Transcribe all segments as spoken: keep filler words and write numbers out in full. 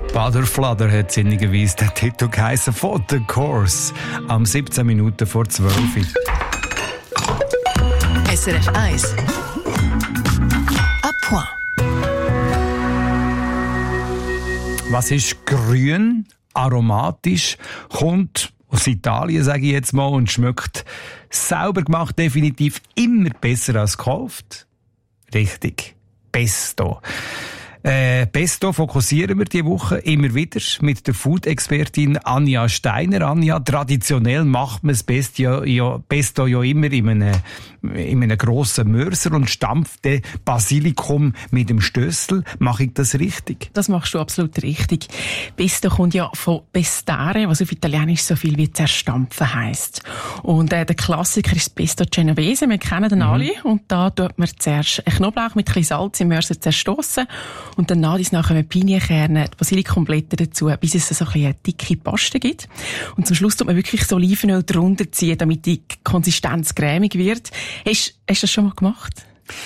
Butter Flutter hat sinnigerweise den Titel geheissen von The Course. Am siebzehn Minuten vor zwölf. S R F eins. À point. Was ist grün, aromatisch, kommt aus Italien, sage ich jetzt mal, und schmeckt sauber gemacht definitiv immer besser als gekauft? Richtig. Pesto. Äh, Pesto fokussieren wir diese Woche immer wieder mit der Food-Expertin Anja Steiner. Anja, traditionell macht man das Pesto ja, Pesto ja immer in einem, in einem grossen Mörser und stampft den Basilikum mit dem Stössel. Mache ich das richtig? Das machst du absolut richtig. Pesto kommt ja von pestare, was auf Italienisch so viel wie zerstampfen heisst. Und äh, der Klassiker ist Pesto Genovese. Wir kennen den mhm. alle. Und da tut man zuerst einen Knoblauch mit ein bisschen Salz im Mörser zerstossen. Und dann nach dies nach kommen Pinienkerne, die Basilikumblätter dazu, bis es so ein bisschen eine dicke Paste gibt. Und zum Schluss tut man wirklich so Olivenöl drunter ziehen, damit die Konsistenz cremig wird. Hast, hast du das schon mal gemacht?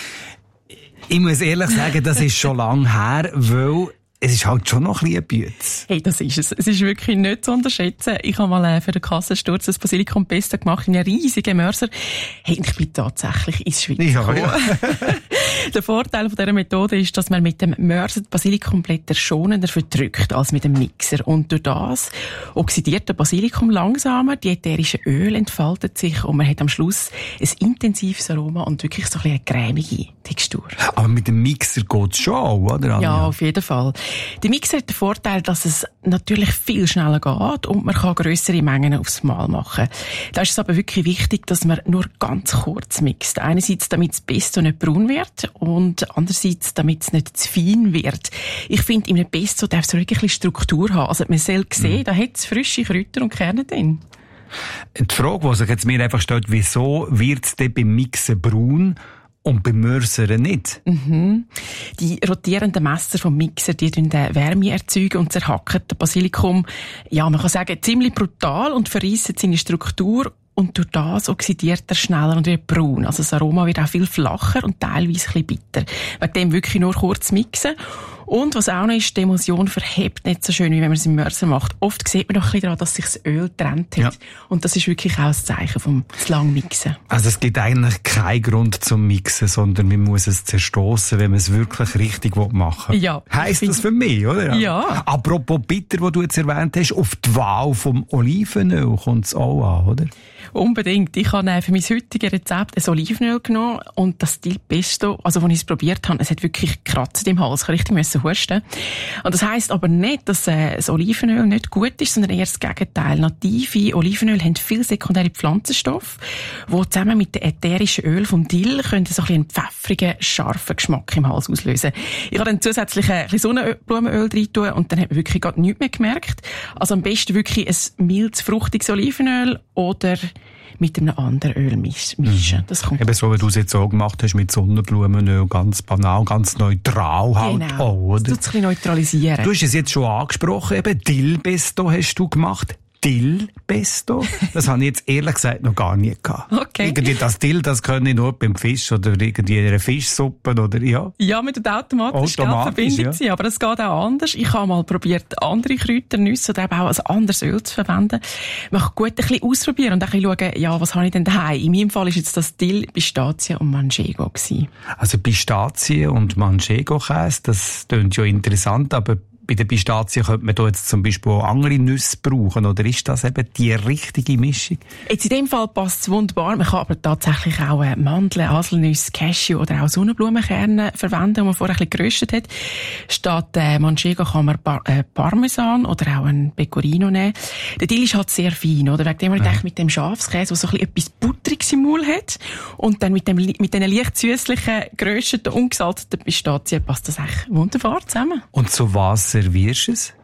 Ich muss ehrlich sagen, das ist schon lange her, weil es ist halt schon noch ein bisschen Bütz. Hey, das ist es. Es ist wirklich nicht zu unterschätzen. Ich habe mal für den Kassensturz das Basilikum Pesto gemacht in einem riesigen Mörser. Hey, ich bin tatsächlich ins Schweiz gekommen. Ja, ja. Der Vorteil von dieser Methode ist, dass man mit dem Mörser die Basilikumblätter schonender verdrückt als mit dem Mixer. Und durch das oxidiert der Basilikum langsamer, die ätherischen Öle entfalten sich und man hat am Schluss ein intensives Aroma und wirklich so ein bisschen eine cremige Textur. Aber mit dem Mixer geht's schon auch, oder? Ja, auf jeden Fall. Der Mixer hat den Vorteil, dass es natürlich viel schneller geht und man kann grössere Mengen aufs Mal machen. Da ist es aber wirklich wichtig, dass man nur ganz kurz mixt. Einerseits, damit das Pesto nicht braun wird und andererseits, damit es nicht zu fein wird. Ich finde, in einem Pesto darf es wirklich ein bisschen Struktur haben. Also man soll sehen, mhm. da hat es frische Kräuter und Kerne drin. Die Frage, die sich jetzt mir einfach stellt, wieso wird es denn beim Mixen braun und beim Mörsern nicht? Mhm. Die rotierenden Messer vom Mixer, die Wärme erzeugen und zerhacken das Basilikum, ja, man kann sagen, ziemlich brutal und verreissen seine Struktur. Und durch das oxidiert er schneller und wird braun. Also das Aroma wird auch viel flacher und teilweise ein bisschen bitter. Wegen dem wirklich nur kurz mixen. Und was auch noch ist, die Emulsion verhebt nicht so schön, wie wenn man es im Mörser macht. Oft sieht man doch ein bisschen daran, dass sich das Öl getrennt hat. Ja. Und das ist wirklich auch das Zeichen vom lang Mixen. Also es gibt eigentlich keinen Grund zum Mixen, sondern man muss es zerstossen, wenn man es wirklich richtig machen will. Ja. Heisst das für mich, oder? Ja. Apropos bitter, was du jetzt erwähnt hast, auf die Wahl vom Olivenöl kommt es auch an, oder? Unbedingt. Ich habe für mein heutiges Rezept ein Olivenöl genommen und das Dill Pesto, also als ich es probiert habe, es hat wirklich gekratzt im Hals. Ich musste richtig husten. Und das heisst aber nicht, dass äh, das Olivenöl nicht gut ist, sondern eher das Gegenteil. Native Olivenöl haben viele sekundäre Pflanzenstoffe, die zusammen mit den ätherischen Öl vom Dill können so ein bisschen einen pfeffrigen, scharfen Geschmack im Hals auslösen. Ich habe dann zusätzlich ein bisschen Sonnenblumenöl rein tun und dann hat man wirklich gar nichts mehr gemerkt. Also am besten wirklich ein mildes, fruchtiges Olivenöl oder mit einem anderen Öl mischen. Mhm. Das kommt eben so, wie du es jetzt auch gemacht hast, mit Sonnenblumenöl, ganz banal, ganz neutral halt genau. auch, oder? Das tut es ein bisschen neutralisieren. Du hast es jetzt schon angesprochen, eben Dill Pesto hast du gemacht. Dill Pesto? Das habe ich jetzt ehrlich gesagt noch gar nie gehabt. Okay. Irgendwie das Dill, das kann ich nur beim Fisch oder irgendwie in einer Fischsuppe oder ja. Ja, mit der automatisch, automatisch verbindet ja. sie, aber es geht auch anders. Ich habe mal probiert, andere Kräuter, Nüsse oder eben auch ein anderes Öl zu verwenden. Man kann gut ein bisschen ausprobieren und ein bisschen schauen, ja, was habe ich denn daheim? In meinem Fall ist jetzt das Dill, Pistazie und Manchego gewesen. Also Pistazie und Manchego-Käse, das klingt ja interessant, aber bei der Pistazie könnte man da jetzt zum Beispiel auch andere Nüsse brauchen, oder ist das eben die richtige Mischung? Jetzt in dem Fall passt es wunderbar. Man kann aber tatsächlich auch Mandeln, Haselnüsse, Cashew oder auch Sonnenblumenkerne verwenden, die man vorher ein bisschen geröstet hat. Statt äh, Manchego kann man Par- äh, Parmesan oder auch ein Pecorino nehmen. Der Dill ist halt sehr fein, oder? Wegen dem habe ich gedacht, mit dem Schafskäse, der so ein bisschen etwas Butteriges im Maul hat und dann mit dem mit diesen leicht süßlichen, gerösteten, ungesalzten Pistazien passt das echt wunderbar zusammen. Und zu was servierst du es?